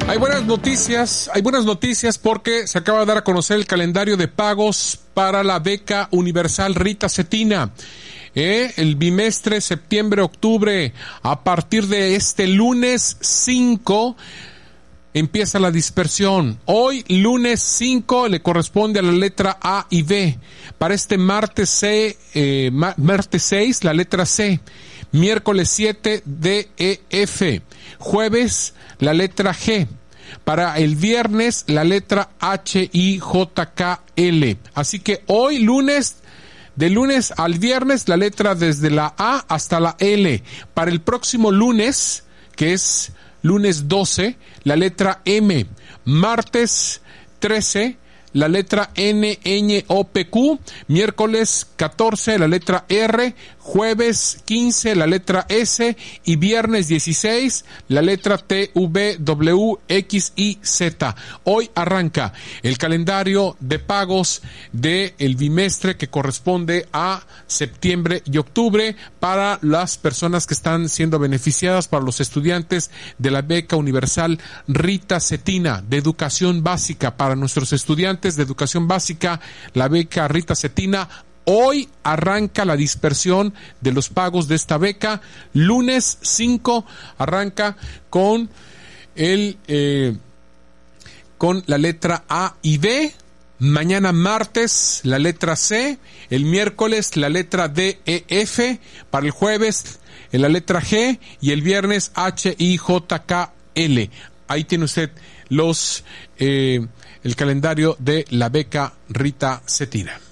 Hay buenas noticias porque se acaba de dar a conocer el calendario de pagos para la beca universal Rita Cetina. El bimestre septiembre-octubre, a partir de este lunes 5, empieza la dispersión. Hoy, lunes 5, le corresponde a la letra A y B. Para este martes 6, la letra C. Miércoles 7, D, E, F. Jueves, la letra G. Para el viernes, la letra H, I, J, K, L. Así que hoy, lunes, de lunes al viernes, la letra desde la A hasta la L. Para el próximo lunes, que es lunes 12, la letra M. Martes 13, la letra N, Ñ, O, P, Q. Miércoles 14, la letra R. Jueves 15, la letra S. Y viernes 16, la letra T, V, W, X, Y, Z. Hoy arranca el calendario de pagos del bimestre que corresponde a septiembre y octubre para las personas que están siendo beneficiadas, para los estudiantes de la beca universal Rita Cetina de educación básica. Para nuestros estudiantes de educación básica, la beca Rita Cetina. Hoy arranca la dispersión de los pagos de esta beca. Lunes 5 arranca con con la letra A y B. Mañana martes la letra C. El miércoles la letra D, E, F. Para el jueves la letra G. Y el viernes H, I, J, K, L. Ahí tiene usted el calendario de la beca Rita Cetina.